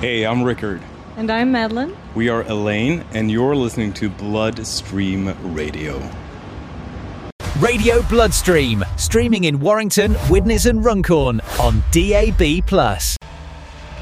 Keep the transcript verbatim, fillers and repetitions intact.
Hey, I'm Rickard. And I'm Madeline. We are Elaine, and you're listening to Bloodstream Radio. Radio Bloodstream, streaming in Warrington, Widnes and Runcorn on D A B plus.